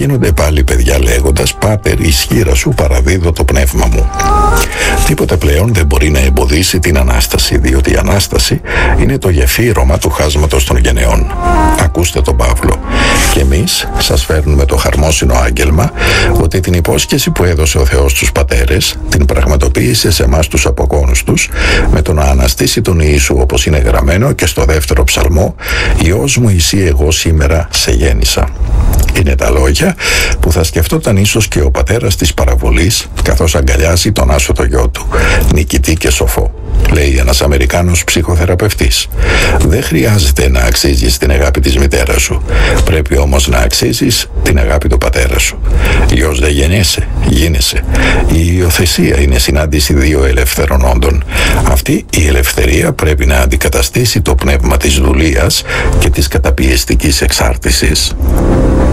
γίνονται πάλι παιδιά λέγοντας «Πάτερ, ισχύρα σου παραδίδω το πνεύμα μου». Τίποτε πλέον δεν μπορεί να εμποδίσει την Ανάσταση, διότι η Ανάσταση είναι το γεφύρωμα του χάσματος των γενεών. Ακούστε τον Παύλο. Και εμείς σας φέρνουμε το χαρμόσυνο άγγελμα ότι την υπόσχεση που έδωσε ο Θεός στους πατέρες την πραγματοποίησε σε εμάς τους αποκόνους με το να αναστήσει τον Ιησού, όπως είναι γραμμένο και στο δεύτερο ψαλμό «Υιός μου εσύ εγώ σήμερα σε γέννησα». Είναι τα λόγια που θα σκεφτόταν ίσως και ο πατέρας της παραβολής καθώς αγκαλιάζει τον άσωτο γιο του, νικητή και σοφό. Λέει ένας Αμερικάνος ψυχοθεραπευτής. Δεν χρειάζεται να αξίζεις την αγάπη της μητέρας σου. Πρέπει όμως να αξίζεις την αγάπη του πατέρα σου. Υιός δεν γεννιέσαι, γίνεσαι. Η υιοθεσία είναι συνάντηση δύο ελεύθερων όντων. Αυτή η ελευθερία πρέπει να αντικαταστήσει το πνεύμα της δουλείας και της καταπιεστικής εξάρτησης.